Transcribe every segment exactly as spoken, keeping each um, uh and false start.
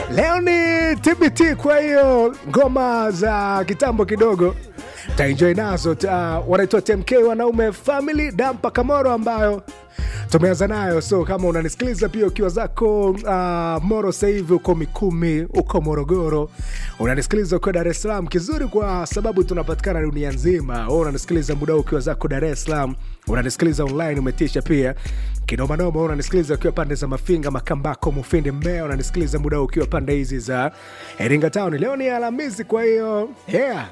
Leo ni T B T, kwa hiyo ngoma za kitambo kidogo taenjoy nazo. Ta, wanaitwa T M K wanaume family Dampa Kamoro ambayo tumeanza nayo. So kama unanisikiliza pia ukiwa zako uh, Moro sasa hivi uko Mikumi, uko Morogoro, unanisikiliza uko Dar es Salaam, kizuri kwa sababu tunapatikana dunia nzima. Wewe unanisikiliza muda ukiwa zako Dar es Salaam, unanisikiliza online umetisha pia. Kinoma noma unanisikiliza ukiwa pande za Mafinga, Makambako, Mufindi, Mbeya, unanisikiliza muda ukiwa pande hizi za Iringa Town. Leo ni Alhamisi, kwa hiyo yeah.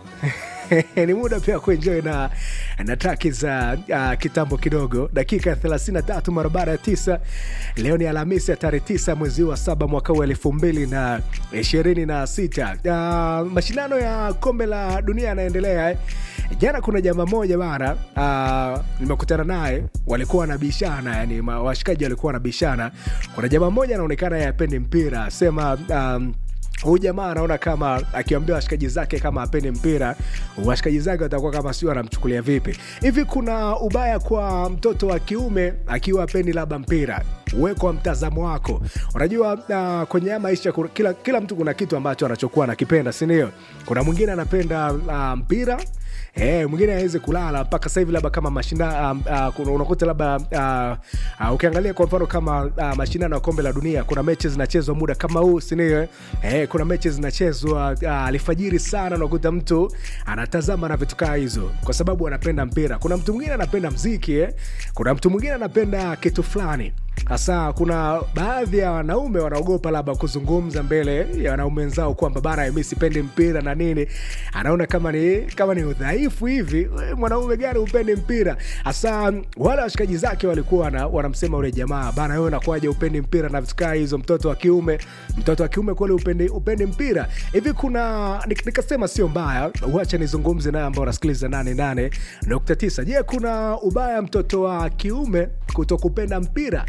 Ni muda pia kuenjoy na na traki za uh, kitambo kidogo. Dakika thelathini na tatu mara baada ya tisa. Leo ni Alhamisi ya tarehe tisa mwezi wa saba mwaka wa elfu mbili na ishirini na sita. Uh, mashindano ya kombe la dunia yanaendelea. Jana kuna jamaa moja bana, uh, nimekutana naye, walikuwa wanabishana, yani washikaji walikuwa wanabishana. Kuna jamaa moja anaonekana yapendi mpira, sema um, huyu jamaa anaona kama akiambia washikaji zake kama hapendi mpira, washikaji zake watakuwa kama sio anamchukulia vipi. Hivi kuna ubaya kwa mtoto wa kiume akiwa hapendi labda mpira? Wewe kwa mtazamo wako, unajua uh, kwenye maisha kila kila mtu kuna kitu ambacho anachokuwa anakipenda, si ndio? Kuna mwingine anapenda uh, mpira, eh, mwingine hawezi kulala mpaka sasa hivi labda kama mashinda uh, uh, unakuta labda uh, uh, ukiangalia kwa mfano kama uh, mashindano ya kombe la dunia, kuna mechi zinachezwa muda kama huu, si ndio? Eh, kuna mechi zinachezwa uh, alfajiri sana, unakuta mtu anatazama na vitu kama hizo kwa sababu anapenda mpira. Kuna mtu mwingine anapenda muziki, eh, kuna mtu mwingine anapenda kitu fulani. Hasa kuna baadhi ya wanaume wanaogopa labda kuzungumza mbele ya wanaume wenzao kwamba bana mimi sipendi mpira na nini. Anaona kama ni kama ni udhaifu hivi, mwanaume gani upendi mpira? Hasa wale washikaji zake walikuwa na wanamsema yule jamaa, bana wewe unakuaje upendi mpira na vitu kama hizo, mtoto wa kiume, mtoto wa kiume kweli upendi upendi mpira? Hivi kuna nikasema sio mbaya, uache nizungumze naye ambao unasikiliza nane nane nukta tisa. Je, kuna ubaya mtoto wa kiume kutokupenda mpira?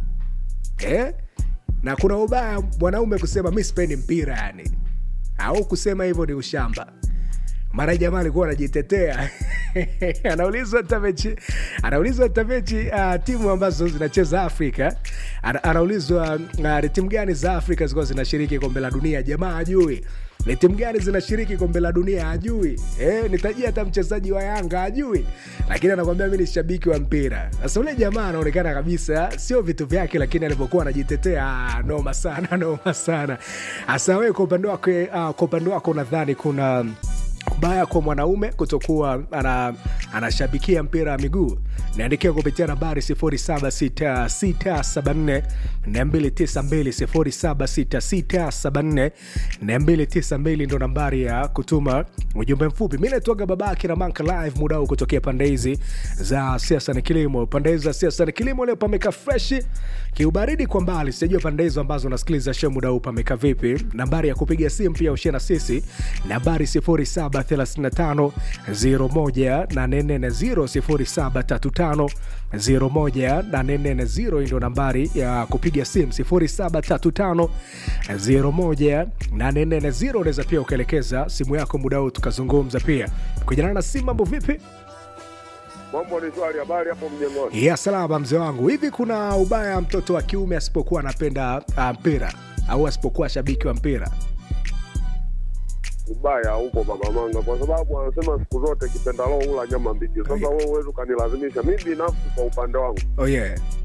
Eh? Na kuna ubaya mwanaume kusema mimi sipendi mpira yani, au kusema hivyo ni ushamba? Mara jamaa alikuwa anajitetea. Anaulizwa tamechi, anaulizwa tamechi uh, timu ambazo zinacheza Afrika. Ana, anaulizwa uh, timu gani za Afrika ziko zinashiriki kombe la dunia, jamaa ajui. Ni timu gani zinashiriki kombe la dunia ajui. Eh, nitajia hata mchezaji wa Yanga ajui. Lakini anakuambia mimi ni shabiki wa mpira. Sasa yule jamaa anaonekana kabisa sio vitu vyake, lakini alipokuwa anajitetea ah, noma sana, noma sana. Sasa wewe kwa upande wako uh, kwa upande wako unadhani kuna baya kwa mwanaume kutokuwa ana anashabikia mpira wa miguu? Niandikia kupitia nambari sifuri saba sita sita saba nne mbili tisa mbili sifuri saba sita sita saba nne mbili tisa mbili ndo nambari ya kutuma ujumbe mfupi. Mimi naitwa Babaki na Manka live muda huu kutokea pande hizi za siasa na kilimo. Pande hizi za siasa na kilimo leo pameka fresh, kiubaridi kwa mbali. Sijui pande hizo ambazo unasikiliza show muda huu pameka vipi. Nambari ya kupiga simu pia ushare na sisi, nambari sifuri saba thelathini na tano zero moja nane nne zero sifuri saba tatu tano zero moja nane nne zero ndio nambari ya kupiga simu, sifuri saba tatu tano zero moja nane nne zero. Unaweza pia ukaelekeza simu yako muda huu tukazungumza pia. Kujana na simu, mambo vipi? Mambo ni shwari, habari hapo mjengoni? Ya salama mzee wangu. Hivi kuna ubaya mtoto wa kiume asipokuwa anapenda uh, mpira au asipokuwa shabiki wa mpira? Ubaya huko baba manga, kwa sababu anasema siku zote kipenda roho ula nyama mbichi. Sasa wewe uwezo kanilazimisha. Mimi binafsi kwa upande wangu, oh yeah,